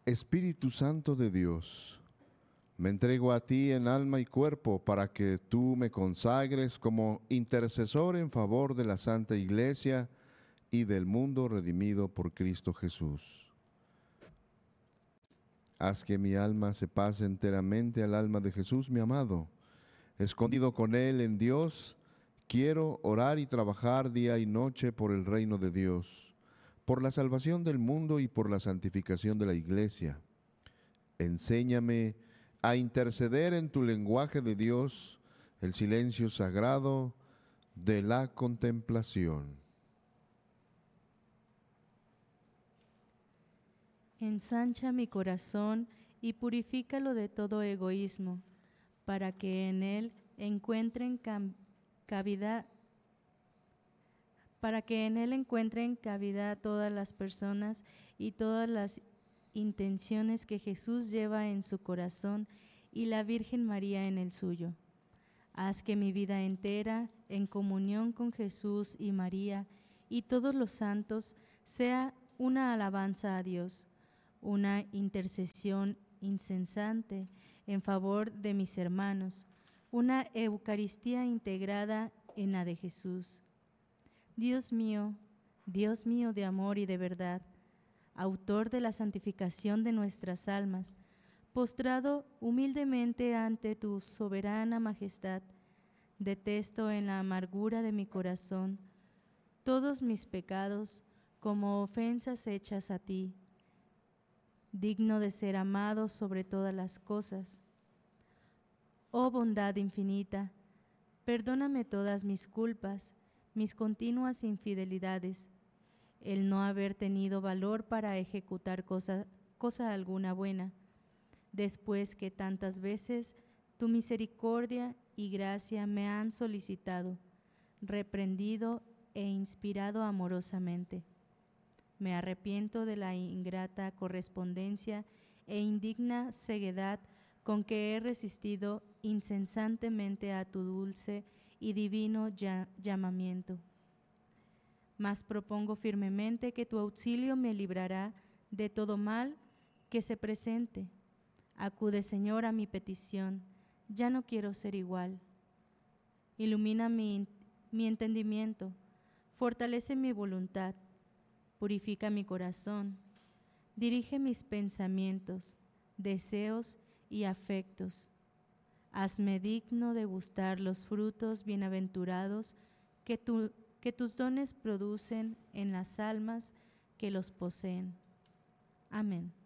Espíritu Santo de Dios, me entrego a ti en alma y cuerpo para que tú me consagres como intercesor en favor de la Santa Iglesia y del mundo redimido por Cristo Jesús. Haz que mi alma se pase enteramente al alma de Jesús, mi amado. Escondido con Él en Dios, quiero orar y trabajar día y noche por el reino de Dios, por la salvación del mundo y por la santificación de la Iglesia. Enséñame a interceder en tu lenguaje de Dios, el silencio sagrado de la contemplación. Ensancha mi corazón y purifícalo de todo egoísmo, para que en él encuentren cavidad todas las personas y todas las intenciones que Jesús lleva en su corazón y la Virgen María en el suyo. Haz que mi vida entera, en comunión con Jesús y María y todos los santos, sea una alabanza a Dios, una intercesión incesante en favor de mis hermanos, una Eucaristía integrada en la de Jesús. Dios mío de amor y de verdad, autor de la santificación de nuestras almas, postrado humildemente ante tu soberana majestad, detesto en la amargura de mi corazón todos mis pecados como ofensas hechas a ti, digno de ser amado sobre todas las cosas. Oh bondad infinita, perdóname todas mis culpas, mis continuas infidelidades, el no haber tenido valor para ejecutar cosa alguna buena, después que tantas veces tu misericordia y gracia me han solicitado, reprendido e inspirado amorosamente. Me arrepiento de la ingrata correspondencia e indigna ceguedad con que he resistido incesantemente a tu dulce y divino llamamiento. Mas propongo firmemente que tu auxilio me librará de todo mal que se presente. Acude, Señor, a mi petición. Ya no quiero ser igual. Ilumina mi entendimiento, fortalece mi voluntad, purifica mi corazón, dirige mis pensamientos, deseos y afectos. Hazme digno de gustar los frutos bienaventurados que tus dones producen en las almas que los poseen. Amén.